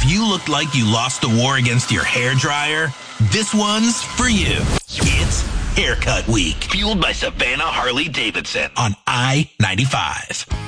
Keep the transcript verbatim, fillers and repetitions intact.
If you looked like you lost the war against your hairdryer, this one's for you. It's Haircut Week. Fueled by Savannah Harley-Davidson on I ninety-five.